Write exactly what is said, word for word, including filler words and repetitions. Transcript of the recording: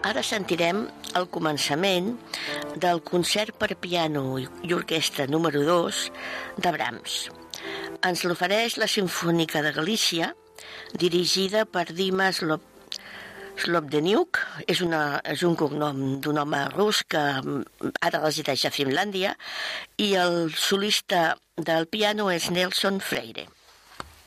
Ara sentirem el començament del concert per piano i orquestra número dos de Brahms. Ens l'ofereix la Simfònica de Galícia, dirigida per Dima Slop Slobodeniuk. És, una, és un cognom d'un home rus que ara resideix a Finlàndia, i el solista del piano és Nelson Freire.